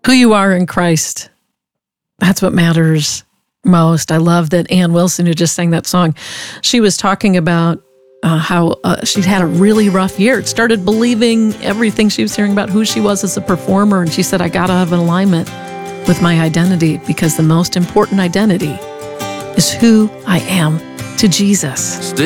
Who you are in Christ, that's what matters most. I love that Ann Wilson, who just sang that song, she was talking about how she'd had a really rough year. It started believing everything she was hearing about who she was as a performer. And she said, I got to have an alignment with my identity, because the most important identity is who I am to Jesus.